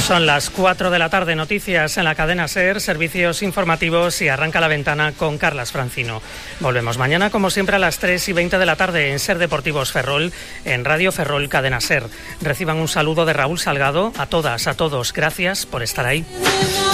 Son las 4 de la tarde, noticias en la cadena SER, servicios informativos y arranca la ventana con Carlas Francino. Volvemos mañana, como siempre, a las 3:20 de la tarde en SER Deportivos Ferrol, en Radio Ferrol Cadena SER. Reciban un saludo de Raúl Salgado. A todas, a todos, gracias por estar ahí.